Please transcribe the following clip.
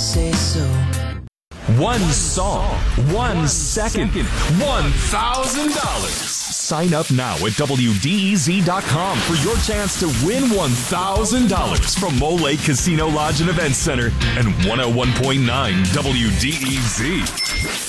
say so. One song, 1 second, $1,000. Sign up now at WDEZ.com for your chance to win $1,000 from Mole Lake Casino Lodge and Event Center and 101.9 WDEZ.